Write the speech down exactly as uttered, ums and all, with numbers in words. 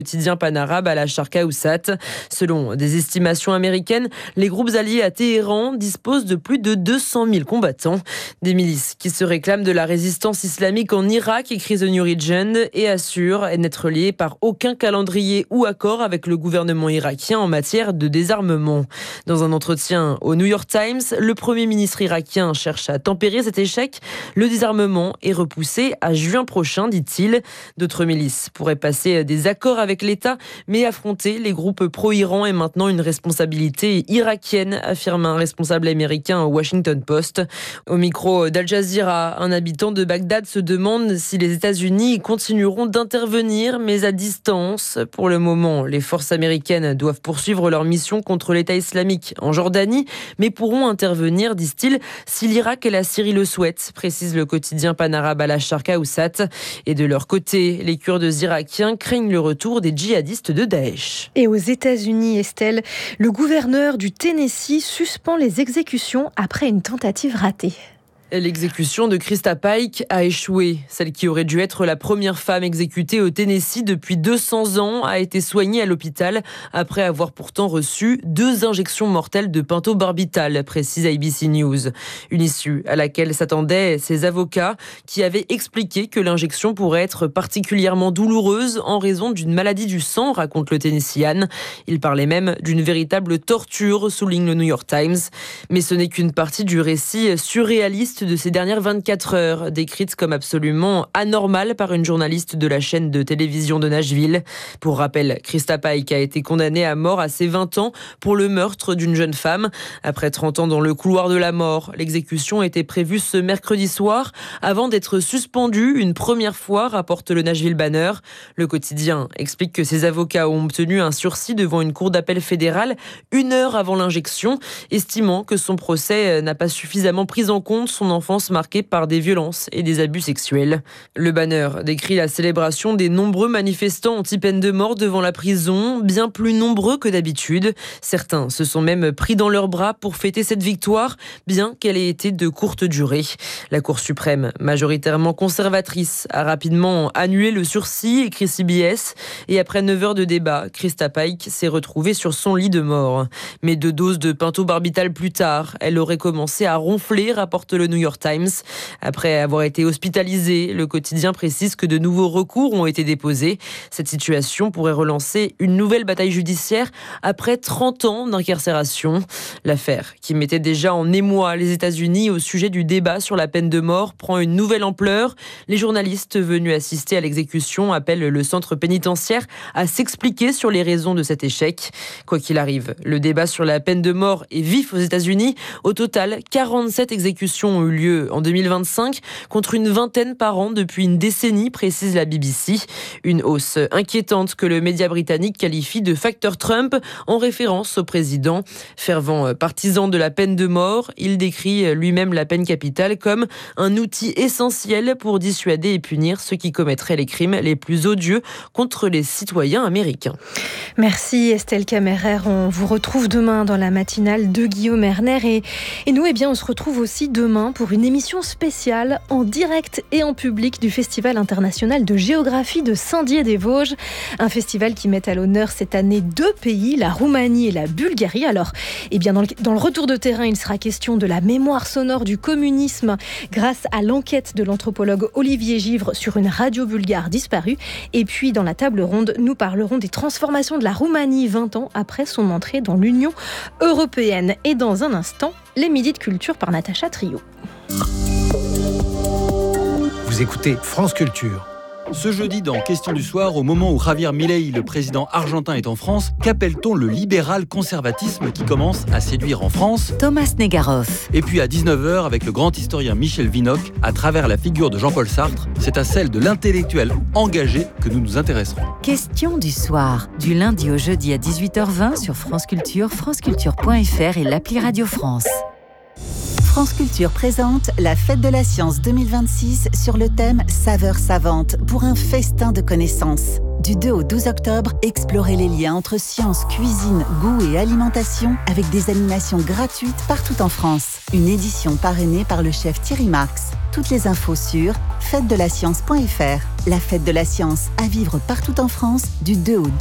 quotidien panarabe à la Sharqa Oussat. Selon des estimations américaines, les groupes alliés à Téhéran disposent de plus de deux cent mille combattants. Des milices qui se réclament de la résistance islamique en Irak, écrit The New Regent, et assurent n'être liées par aucun calendrier ou accord avec le gouvernement irakien en matière de désarmement. Dans un entretien au New York Times, le Premier ministre irakien cherche à tempérer cet échec. Le désarmement est repoussé à juin prochain, dit-il. D'autres milices pourraient passer des accords avec avec l'État, mais affronter les groupes pro-Iran est maintenant une responsabilité irakienne, affirme un responsable américain au Washington Post. Au micro d'Al Jazeera, un habitant de Bagdad se demande si les États-Unis continueront d'intervenir, mais à distance. Pour le moment, les forces américaines doivent poursuivre leur mission contre l'État islamique en Jordanie, mais pourront intervenir, disent-ils, si l'Irak et la Syrie le souhaitent, précise le quotidien panarabe à la Sharqa Oussat. Et de leur côté, les Kurdes irakiens craignent le retour des djihadistes de Daesh. Et aux États-Unis, Estelle, le gouverneur du Tennessee suspend les exécutions après une tentative ratée. L'exécution de Krista Pike a échoué. Celle qui aurait dû être la première femme exécutée au Tennessee depuis deux cents ans a été soignée à l'hôpital après avoir pourtant reçu deux injections mortelles de pentobarbital, précise A B C News. Une issue à laquelle s'attendaient ses avocats qui avaient expliqué que l'injection pourrait être particulièrement douloureuse en raison d'une maladie du sang, raconte le Tennessean. Il parlait même d'une véritable torture, souligne le New York Times. Mais ce n'est qu'une partie du récit surréaliste de ces dernières vingt-quatre heures, décrite comme absolument anormale par une journaliste de la chaîne de télévision de Nashville. Pour rappel, Krista Pike a été condamnée à mort à ses vingt ans pour le meurtre d'une jeune femme. Après trente ans dans le couloir de la mort, l'exécution était prévue ce mercredi soir avant d'être suspendue une première fois, rapporte le Nashville Banner. Le quotidien explique que ses avocats ont obtenu un sursis devant une cour d'appel fédérale une heure avant l'injection, estimant que son procès n'a pas suffisamment pris en compte son enfance marquée par des violences et des abus sexuels. Le Banner décrit la célébration des nombreux manifestants anti-peine de mort devant la prison, bien plus nombreux que d'habitude. Certains se sont même pris dans leurs bras pour fêter cette victoire, bien qu'elle ait été de courte durée. La Cour suprême, majoritairement conservatrice, a rapidement annulé le sursis, écrit C B S, et après neuf heures de débat, Krista Pike s'est retrouvée sur son lit de mort. Mais deux doses de pentobarbital plus tard, elle aurait commencé à ronfler, rapporte le New York Times. Après avoir été hospitalisée, le quotidien précise que de nouveaux recours ont été déposés. Cette situation pourrait relancer une nouvelle bataille judiciaire après trente ans d'incarcération. L'affaire, qui mettait déjà en émoi les États-Unis au sujet du débat sur la peine de mort, prend une nouvelle ampleur. Les journalistes venus assister à l'exécution appellent le centre pénitentiaire à s'expliquer sur les raisons de cet échec. Quoi qu'il arrive, le débat sur la peine de mort est vif aux États-Unis. Au total, quarante-sept exécutions ont eu lieu en deux mille vingt-cinq, contre une vingtaine par an depuis une décennie, précise la B B C. Une hausse inquiétante que le média britannique qualifie de facteur Trump, en référence au président. Fervent partisan de la peine de mort, il décrit lui-même la peine capitale comme un outil essentiel pour dissuader et punir ceux qui commettraient les crimes les plus odieux contre les citoyens américains. Merci Estelle Kammerer. On vous retrouve demain dans la matinale de Guillaume Erner. Et, et nous, eh bien, on se retrouve aussi demain pour une émission spéciale en direct et en public du Festival international de géographie de Saint-Dié-des-Vosges. Un festival qui met à l'honneur cette année deux pays, la Roumanie et la Bulgarie. Alors, eh bien, dans le, dans le retour de terrain, il sera question de la mémoire sonore du communisme grâce à l'enquête de l'anthropologue Olivier Givre sur une radio bulgare disparue. Et puis, dans la table ronde, nous parlerons des transformations de la Roumanie vingt ans après son entrée dans l'Union européenne. Et dans un instant, les midis de culture par Natacha Trio. Vous écoutez France Culture. Ce jeudi, dans Question du soir, au moment où Javier Milei, le président argentin, est en France, qu'appelle-t-on le libéral conservatisme qui commence à séduire en France ? Thomas Negaroff. Et puis à dix-neuf heures, avec le grand historien Michel Vinocq, à travers la figure de Jean-Paul Sartre, c'est à celle de l'intellectuel engagé que nous nous intéresserons. Question du soir, du lundi au jeudi à dix-huit heures vingt sur France Culture, franceculture point f r et l'appli Radio France. France Culture présente la Fête de la Science deux mille vingt-six sur le thème Saveurs savantes pour un festin de connaissances. Du deux au douze octobre, explorez les liens entre science, cuisine, goût et alimentation avec des animations gratuites partout en France. Une édition parrainée par le chef Thierry Marx. Toutes les infos sur fête de la science point f r. La fête de la science à vivre partout en France du deux au